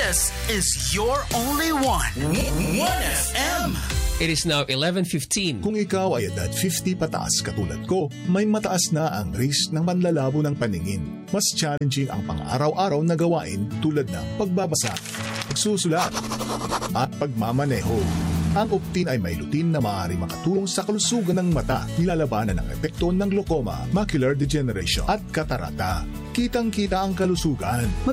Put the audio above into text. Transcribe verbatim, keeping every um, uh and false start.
This is your only one. one F M. It is now eleven fifteen. Kung ikaw ay edad fifty pataas katulad ko, may mataas na ang risk ng panlalabo ng paningin. Mas challenging ang pang-araw-araw na gawain tulad ng pagbabasa, pagsusulat, at pagmamaneho. Ang Optin ay may lutin na maaari makatulong sa kalusugan ng mata, nilalabanan ang epekto ng glaucoma, macular degeneration at katarata. Kitang-kita ang kalusugan.